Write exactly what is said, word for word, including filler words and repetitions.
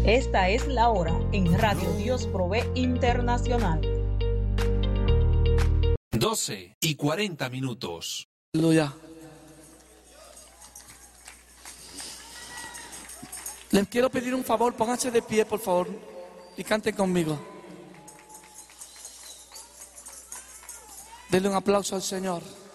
Esta es la hora en Radio Dios Provee Internacional. doce y cuarenta minutos. Aleluya. Les quiero pedir un favor, pónganse de pie, por favor, y canten conmigo. Denle un aplauso al Señor.